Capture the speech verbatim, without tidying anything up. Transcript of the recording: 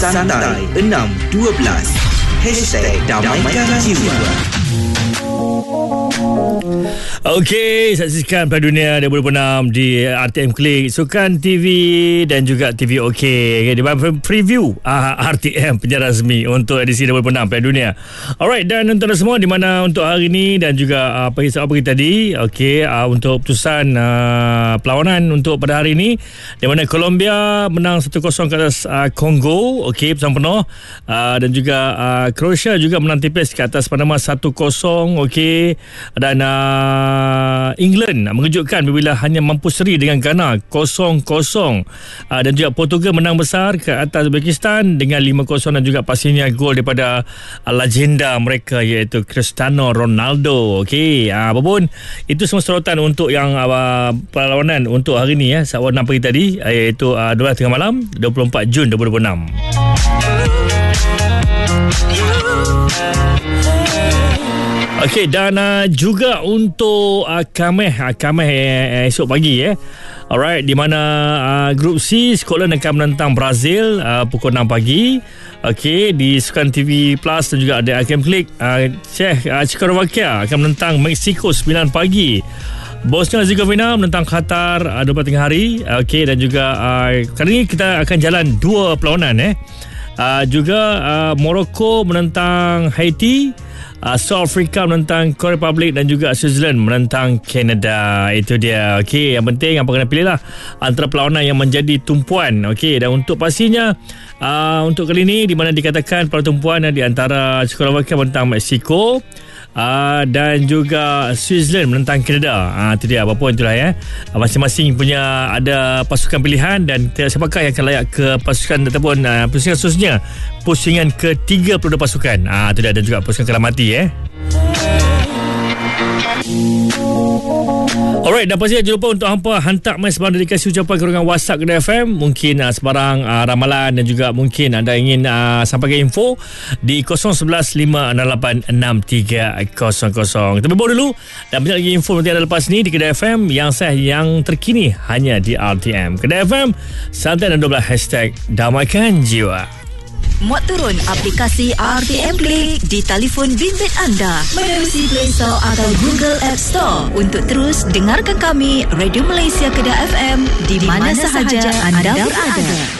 Santai enam dua belas Hashtag Damaikan Jiwa. Okey, saksikan Piala Dunia dua ribu enam di R T M Klik, Sukan T V dan juga T V OK. Okay, di bawah preview uh, R T M penyiaran rasmi untuk edisi dua ribu enam Piala Dunia. Alright, dan untuk anda semua di mana untuk hari ini dan juga uh, pagi pagi tadi, okey, uh, untuk putusan uh, perlawanan untuk pada hari ini di mana Colombia menang satu kosong ke atas uh, Kongo, okey, pesan penuh, uh, dan juga uh, Croatia juga menang tipis ke atas Panama satu kosong, okey, dan uh, England mengejutkan bila hanya mampu seri dengan Ghana kosong kosong, uh, dan juga Portugal menang besar ke atas Uzbekistan dengan lima kosong, dan juga pastinya gol daripada uh, legenda mereka iaitu Cristiano Ronaldo. Okey, uh, apapun itu semua sorotan untuk yang uh, perlawanan untuk hari ni ya, saat enam pagi tadi, uh, iaitu uh, dua belas tengah malam dua puluh empat Jun dua ribu enam. Okey, dan uh, juga untuk uh, Kameh uh, Kameh uh, esok pagi ya. Alright, di mana uh, grup C, Scotland akan menentang Brazil uh, pukul enam pagi. Okey, di Sukan T V Plus dan juga ada R T M Klik, uh, Czech uh, Czechoslovakia akan menentang Mexico sembilan pagi. Bosnia Herzegovina menentang Qatar uh, dua puluh tengah hari. Okey, dan juga uh, kali ini kita akan jalan dua perlawanan eh. Uh, juga uh, Morocco menentang Haiti, uh, South Africa menentang Korea Republic, dan juga Switzerland menentang Canada. Itu dia. Okey, yang penting apa kena pilih lah antara perlawanan yang menjadi tumpuan. Okey, dan untuk pastinya uh, untuk kali ini di mana dikatakan perlawanan tumpuan uh, di antara Czechoslovakia menentang Mexico, Uh, dan juga Switzerland menentang Canada. Ah, uh, itu dia. Apapun itulah ya. Uh, masing-masing punya ada pasukan pilihan, dan siapakah yang akan layak ke pasukan ataupun uh, pusingan khususnya pusingan ke tiga puluh dua pasukan. Ah, uh, itu dia. Dan juga pasukan kelam mati eh. Alright, dan pastinya jangan lupa untuk hampa hantar mai sebarang dedikasi ucapan ke ruangan WhatsApp Kedah F M. Mungkin uh, sebarang uh, ramalan, dan juga mungkin anda ingin uh, sampaikan info di kosong satu satu lima enam lapan enam tiga kosong kosong. Kita berbual dulu, dan banyak lagi info nanti ada lepas ni di Kedah F M yang saya yang terkini hanya di R T M. Kedah F M, santai dan dua belas hashtag Damaikan Jiwa. Muat turun aplikasi R T M Klik di telefon bimbit anda menerusi Play Store atau Google App Store untuk terus dengarkan kami Radio Malaysia Kedah F M di mana sahaja anda berada.